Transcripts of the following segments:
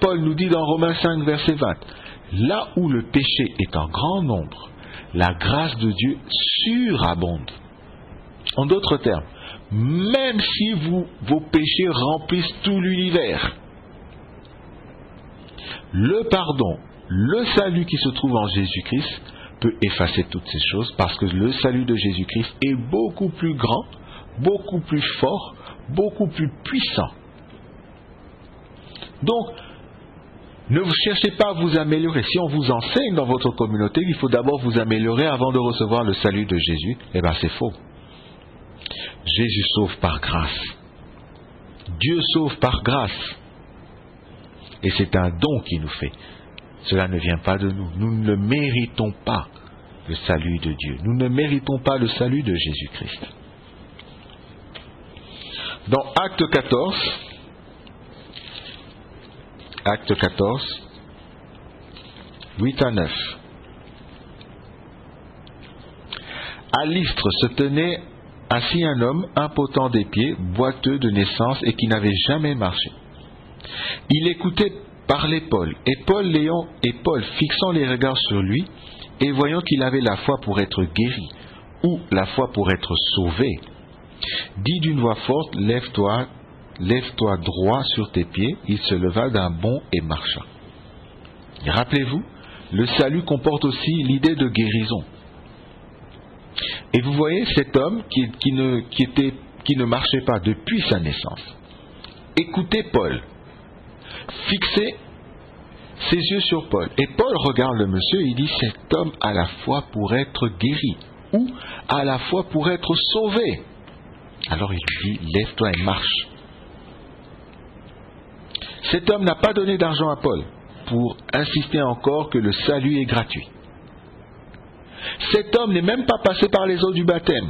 Paul nous dit dans Romains 5, verset 20, là où le péché est en grand nombre, la grâce de Dieu surabonde. En d'autres termes, même si vos péchés remplissent tout l'univers, le pardon, le salut qui se trouve en Jésus-Christ peut effacer toutes ces choses parce que le salut de Jésus-Christ est beaucoup plus grand, beaucoup plus fort, beaucoup plus puissant. Donc, ne vous cherchez pas à vous améliorer. Si on vous enseigne dans votre communauté qu'il faut d'abord vous améliorer avant de recevoir le salut de Jésus, eh bien c'est faux. Jésus sauve par grâce. Dieu sauve par grâce. Et c'est un don qu'il nous fait. Cela ne vient pas de nous. Nous ne méritons pas le salut de Dieu. Nous ne méritons pas le salut de Jésus-Christ. Dans Acte 14, 8 à 9. À Lystre se tenait assis un homme impotent des pieds, boiteux de naissance et qui n'avait jamais marché. Il écoutait parler Paul, et Paul, fixant les regards sur lui, et voyant qu'il avait la foi pour être guéri, ou la foi pour être sauvé, dit d'une voix forte, lève-toi droit sur tes pieds. Il se leva d'un bond et marcha. Et rappelez-vous, le salut comporte aussi l'idée de guérison. Et vous voyez cet homme qui ne marchait pas depuis sa naissance. Écoutez Paul, fixez ses yeux sur Paul. Et Paul regarde le monsieur et il dit, cet homme a la foi pour être guéri, ou a la foi pour être sauvé. Alors il lui dit, lève-toi et marche. Cet homme n'a pas donné d'argent à Paul pour insister encore que le salut est gratuit. Cet homme n'est même pas passé par les eaux du baptême.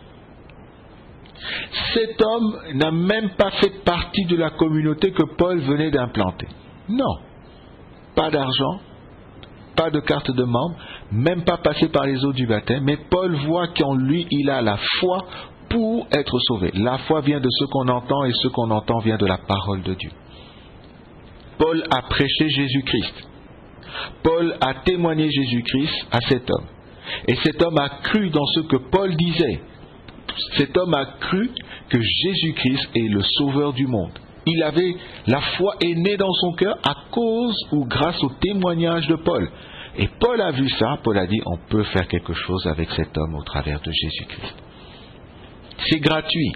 Cet homme n'a même pas fait partie de la communauté que Paul venait d'implanter. Non, pas d'argent, pas de carte de membre, même pas passé par les eaux du baptême, mais Paul voit qu'en lui, il a la foi pour être sauvé. La foi vient de ce qu'on entend et ce qu'on entend vient de la parole de Dieu. Paul a prêché Jésus-Christ. Paul a témoigné Jésus-Christ à cet homme. Et cet homme a cru dans ce que Paul disait. Cet homme a cru que Jésus-Christ est le sauveur du monde. La foi est née dans son cœur à cause ou grâce au témoignage de Paul. Et Paul a vu ça, Paul a dit, on peut faire quelque chose avec cet homme au travers de Jésus-Christ. C'est gratuit.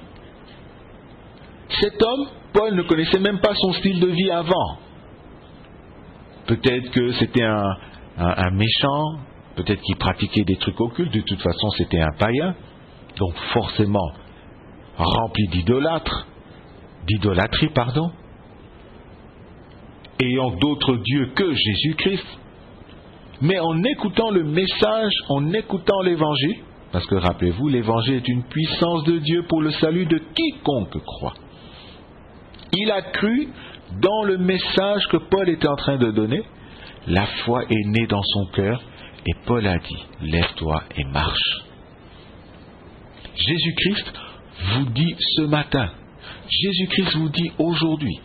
Cet homme, Paul ne connaissait même pas son style de vie avant. Peut-être que c'était un méchant, peut-être qu'il pratiquait des trucs occultes, de toute façon c'était un païen, donc forcément rempli d'idolâtrie, ayant d'autres dieux que Jésus-Christ. Mais en écoutant le message, en écoutant l'évangile, parce que rappelez-vous, l'évangile est une puissance de Dieu pour le salut de quiconque croit. Il a cru dans le message que Paul était en train de donner. La foi est née dans son cœur et Paul a dit, lève-toi et marche. Jésus-Christ vous dit ce matin, Jésus-Christ vous dit aujourd'hui,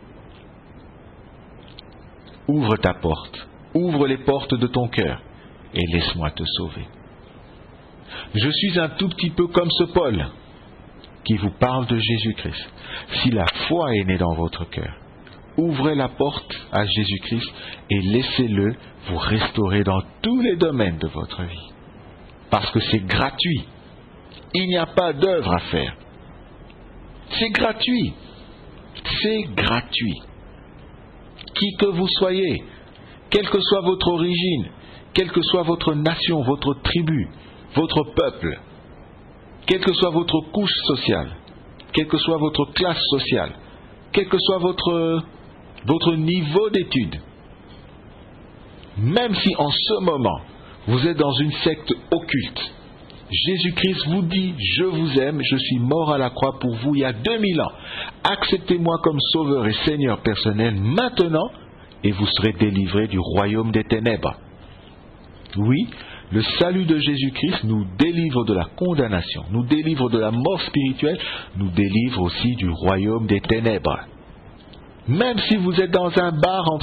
ouvre ta porte, ouvre les portes de ton cœur et laisse-moi te sauver. Je suis un tout petit peu comme ce Paul qui vous parle de Jésus-Christ. Si la foi est née dans votre cœur, ouvrez la porte à Jésus-Christ et laissez-le vous restaurer dans tous les domaines de votre vie. Parce que c'est gratuit. Il n'y a pas d'œuvre à faire. C'est gratuit. C'est gratuit. Qui que vous soyez, quelle que soit votre origine, quelle que soit votre nation, votre tribu, votre peuple, quelle que soit votre couche sociale, quelle que soit votre classe sociale, quel que soit votre niveau d'études, même si en ce moment vous êtes dans une secte occulte, Jésus-Christ vous dit, je vous aime, je suis mort à la croix pour vous il y a 2000 ans. Acceptez-moi comme sauveur et Seigneur personnel maintenant et vous serez délivrés du royaume des ténèbres. Oui, le salut de Jésus-Christ nous délivre de la condamnation, nous délivre de la mort spirituelle, nous délivre aussi du royaume des ténèbres. Même si vous êtes dans un bar en